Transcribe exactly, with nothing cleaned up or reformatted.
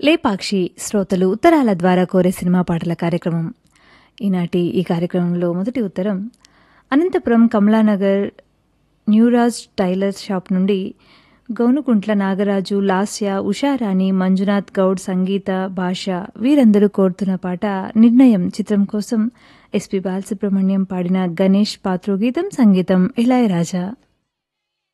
లేపాక్షి శ్రోతలు ఉత్తరాల ద్వారా కోరే సినిమా పాటల కార్యక్రమం. ఈనాటి ఈ కార్యక్రమంలో మొదటి ఉత్తరం అనంతపురం కమలానగర్ న్యూరాజ్ టైలర్ షాప్ నుండి గౌనుకుంట్ల నాగరాజు, లాస్య, ఉషారాణి, మంజునాథ్ గౌడ్, సంగీత, భాష వీరందరూ కోరుతున్న పాట నిర్ణయం చిత్రం కోసం ఎస్పి బాలసుబ్రహ్మణ్యం పాడిన గణేష్ పాత్రో గీతం, సంగీతం ఇళయరాజా.